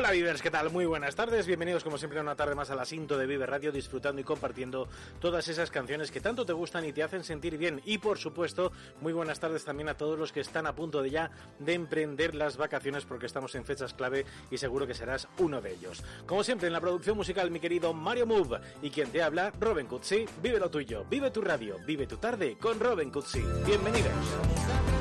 Hola Vivers, ¿qué tal? Muy buenas tardes, bienvenidos como siempre a una tarde más a la Sinto de Vive Radio, disfrutando y compartiendo todas esas canciones que tanto te gustan y te hacen sentir bien. Y por supuesto, muy buenas tardes también a todos los que están a punto de emprender las vacaciones, porque estamos en fechas clave y seguro que serás uno de ellos. Como siempre en la producción musical mi querido Mario Move y quien te habla, Robin Cutsi. Vive lo tuyo, vive tu radio, vive tu tarde con Robin Cutsi. Bienvenidos.